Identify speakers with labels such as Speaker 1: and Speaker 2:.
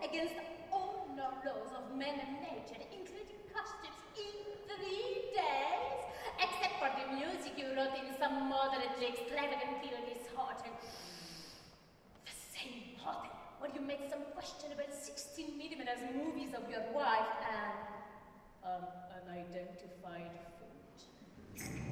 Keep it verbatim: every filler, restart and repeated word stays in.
Speaker 1: against all laws of man and nature, including costumes, in three days? Except for the music you wrote in some moderately extravagant theory disheartened. The same hotel where you made some questionable sixteen millimeters movies of your wife and um, unidentified food.